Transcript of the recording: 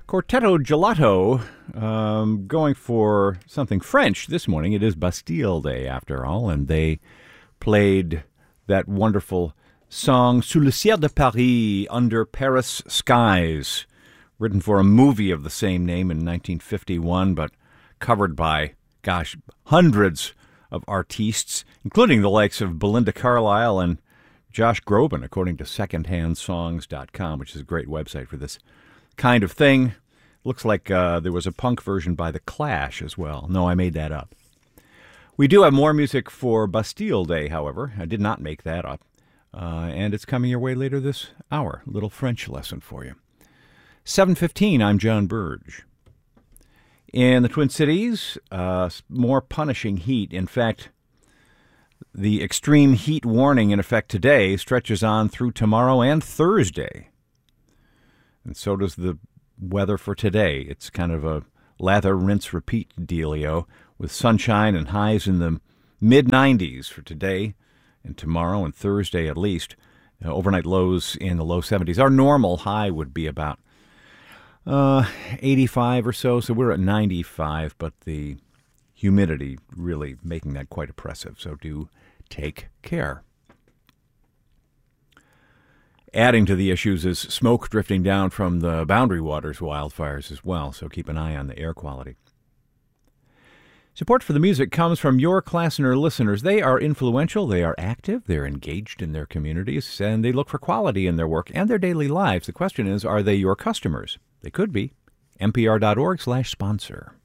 Quartetto Gelato, going for something French this morning. It is Bastille Day, after all, and they played that wonderful song, Sous le ciel de Paris, Under Paris Skies, written for a movie of the same name in 1951, but covered by, hundreds of artistes, including the likes of Belinda Carlisle and Josh Groban, according to secondhandsongs.com, which is a great website for this kind of thing. Looks like there was a punk version by The Clash as well. No, I made that up. We do have more music for Bastille Day, however. I did not make that up. And it's coming your way later this hour. A little French lesson for you. 7:15, I'm John Burge. In the Twin Cities, more punishing heat. In fact, the extreme heat warning in effect today stretches on through tomorrow and Thursday. And so does the weather for today. It's kind of a lather, rinse, repeat dealio with sunshine and highs in the mid-90s for today and tomorrow and Thursday at least. Overnight lows in the low 70s. Our normal high would be about 85 or so we're at 95, but the humidity really making that quite oppressive, so do take care. Adding to the issues is smoke drifting down from the Boundary Waters wildfires as well, so keep an eye on the air quality. Support for the music comes from your Klassner listeners. They are influential, they are active, they're engaged in their communities, and they look for quality in their work and their daily lives. The question is, are they your customers? They could be. NPR.org/sponsor.